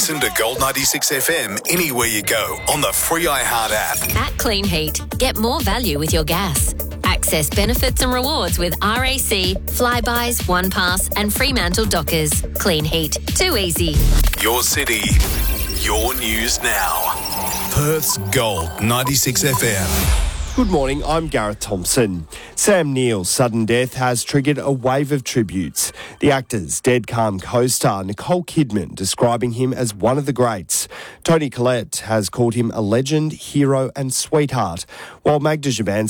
Listen to Gold 96 FM anywhere you go on the free iHeart app. At Clean Heat, get more value with your gas. Access benefits and rewards with RAC, Flybys, OnePass and Fremantle Dockers. Clean Heat. Too easy. Your city, your news now. Perth's Gold 96 FM. Good morning, I'm Gareth Thompson. Sam Neill's sudden death has triggered a wave of tributes. The actor's dead calm co-star Nicole Kidman describing him as one of the greats. Toni Collette has called him a legend, hero and sweetheart, while Magda Jaban